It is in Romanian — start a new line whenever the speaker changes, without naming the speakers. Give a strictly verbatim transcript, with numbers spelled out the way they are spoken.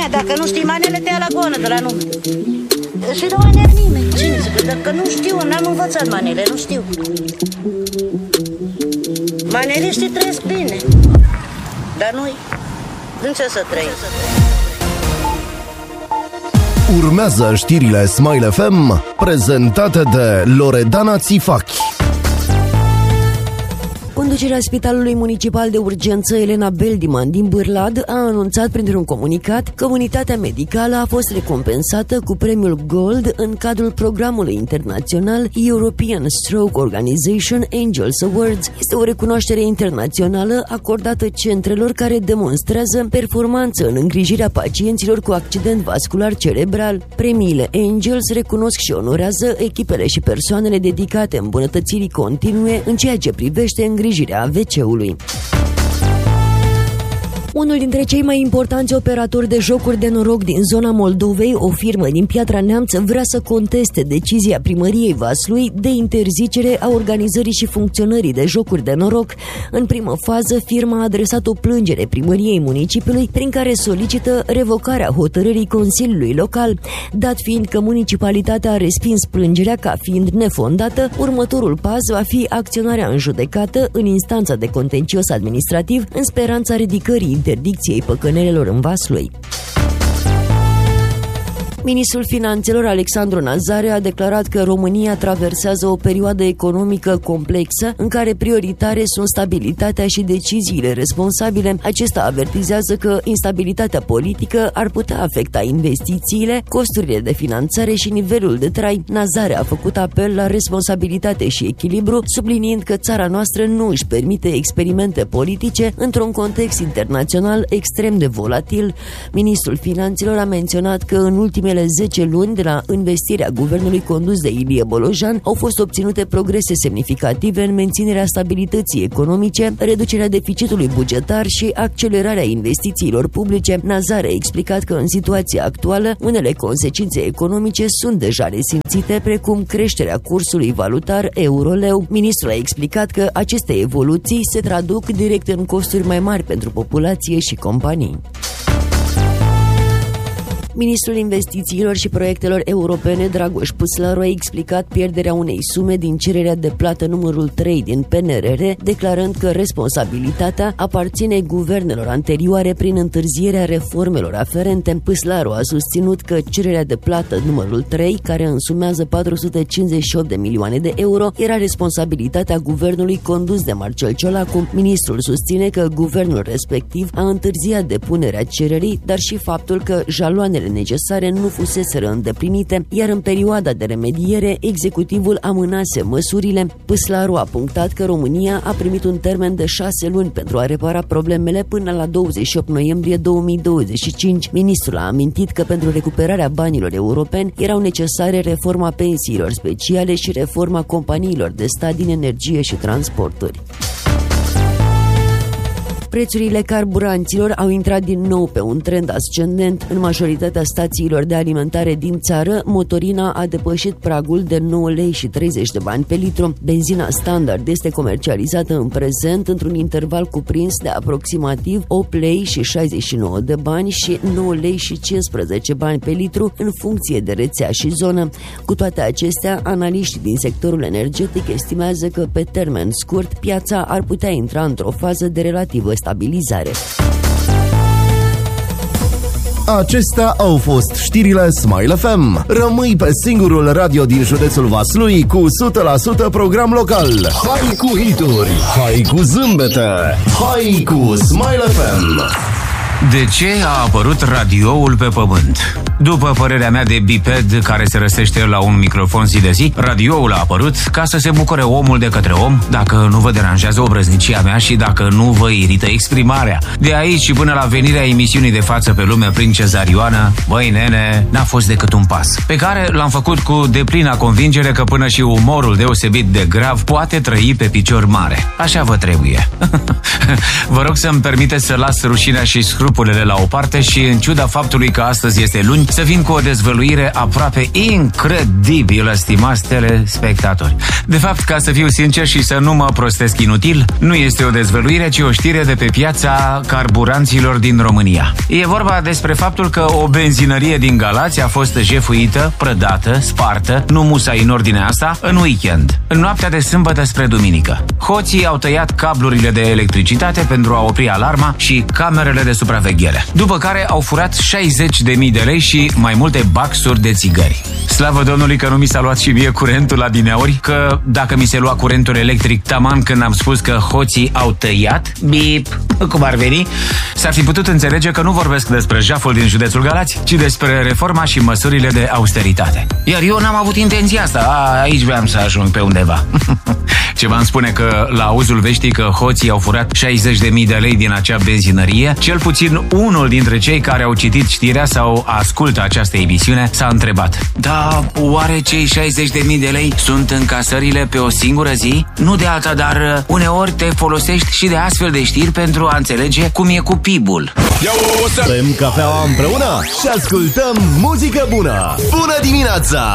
Mea, dacă nu știi manele, te ia la goană de la nume. Și nu mai ne nimeni. Cine zice? Dacă nu știu, n-am învățat manele, nu știu. Maneliștii trăiesc bine, dar noi, din ce să trăim?
Urmează știrile Smile F M, prezentate de Loredana Țifachi.
Conducerea Spitalului Municipal de Urgență Elena Beldiman din Bârlad a anunțat printr-un comunicat că unitatea medicală a fost recompensată cu premiul Gold în cadrul programului internațional European Stroke Organization Angels Awards. Este o recunoaștere internațională acordată centrelor care demonstrează performanță în îngrijirea pacienților cu accident vascular cerebral. Premiile Angels recunosc și onorează echipele și persoanele dedicate îmbunătățirii continue în ceea ce privește îngrijirea a V C-ului. Unul dintre cei mai importanți operatori de jocuri de noroc din zona Moldovei, o firmă din Piatra Neamț, vrea să conteste decizia primăriei Vaslui de interzicere a organizării și funcționării de jocuri de noroc. În primă fază, firma a adresat o plângere primăriei municipiului prin care solicită revocarea hotărârii Consiliului Local. Dat fiind că municipalitatea a respins plângerea ca fiind nefondată, următorul pas va fi acționarea în judecată în instanța de contencios administrativ în speranța ridicării interdicției păcănelelor în Vaslui. Ministrul Finanțelor Alexandru Nazare a declarat că România traversează o perioadă economică complexă în care prioritare sunt stabilitatea și deciziile responsabile. Acesta avertizează că instabilitatea politică ar putea afecta investițiile, costurile de finanțare și nivelul de trai. Nazare a făcut apel la responsabilitate și echilibru, subliniind că țara noastră nu își permite experimente politice într-un context internațional extrem de volatil. Ministrul Finanțelor a menționat că în ultimele zece luni de la investirea guvernului condus de Ilie Bolojan au fost obținute progrese semnificative în menținerea stabilității economice, reducerea deficitului bugetar și accelerarea investițiilor publice. Nazare a explicat că în situația actuală unele consecințe economice sunt deja resimțite, precum creșterea cursului valutar euro-leu. Ministrul a explicat că aceste evoluții se traduc direct în costuri mai mari pentru populație și companii. Ministrul Investițiilor și Proiectelor Europene, Dragoș Păslaru, a explicat pierderea unei sume din cererea de plată numărul trei din P N R R, declarând că responsabilitatea aparține guvernelor anterioare prin întârzierea reformelor aferente. Păslaru a susținut că cererea de plată numărul trei, care însumează patru sute cincizeci și opt de milioane de euro, era responsabilitatea guvernului condus de Marcel Ciolacu. Ministrul susține că guvernul respectiv a întârziat depunerea cererii, dar și faptul că jaloanele necesare nu fuseseră îndeplinite, iar în perioada de remediere, executivul amânase măsurile. Păslaru a punctat că România a primit un termen de șase luni pentru a repara problemele până la douăzeci și opt noiembrie două mii douăzeci și cinci. Ministrul a amintit că pentru recuperarea banilor europeni erau necesare reforma pensiilor speciale și reforma companiilor de stat din energie și transporturi. Prețurile carburanților au intrat din nou pe un trend ascendent. În majoritatea stațiilor de alimentare din țară, motorina a depășit pragul de nouă lei și treizeci de bani pe litru. Benzina standard este comercializată în prezent într-un interval cuprins de aproximativ opt lei și șaizeci și nouă de bani și nouă lei și cincisprezece bani pe litru în funcție de rețea și zonă. Cu toate acestea, analiștii din sectorul energetic estimează că pe termen scurt piața ar putea intra într-o fază de relativă stabilizare.
Acestea au fost știrile Smile F M. Rămâi pe singurul radio din județul Vaslui cu o sută la sută program local. Hai cu hituri, hai cu zâmbete, hai cu Smile F M.
De ce a apărut radioul pe pământ? După părerea mea de biped care se răsește la un microfon zi de zi, radioul a apărut ca să se bucure omul de către om, dacă nu vă deranjează obrăznicia mea și dacă nu vă irită exprimarea. De aici și până la venirea emisiunii de față pe lume prin cezarioană, băi nene, n-a fost decât un pas, pe care l-am făcut cu deplina convingere că până și umorul deosebit de grav poate trăi pe picior mare. Așa vă trebuie. Vă rog să-mi permiteți să las rușinea și scru șurupulele la o parte și, în ciuda faptului că astăzi este luni, să vin cu o dezvăluire aproape incredibilă, stimați telespectatori. De fapt, ca să fiu sincer și să nu mă prostesc inutil, nu este o dezvăluire, ci o știre de pe piața carburanților din România. E vorba despre faptul că o benzinărie din Galați a fost jefuită, prădată, spartă, nu musai în ordinea asta, în weekend, în noaptea de sâmbătă spre duminică. Hoții au tăiat cablurile de electricitate pentru a opri alarma și camerele de supraveghere, după care au furat șaizeci de mii de lei și mai multe baxuri de țigări. Slavă Domnului că nu mi s-a luat și mie curentul la dineauri, că dacă mi se lua curentul electric taman când am spus că hoții au tăiat, bip, cum ar veni, s-ar fi putut înțelege că nu vorbesc despre jaful din județul Galați, ci despre reforma și măsurile de austeritate. Iar eu n-am avut intenția asta, a, aici vreau să ajung pe undeva. Ceva îmi spune că la auzul veștii că hoții au furat șaizeci de mii de lei din acea benzinărie, cel puțin unul dintre cei care au citit știrea sau ascultă această emisiune s-a întrebat: da, oare cei șaizeci de mii de lei sunt încasările pe o singură zi? Nu de alta, dar uneori te folosești și de astfel de știri pentru a înțelege cum e cu P I B-ul.
Bem cafeaua împreună și ascultăm muzică bună. Bună dimineața!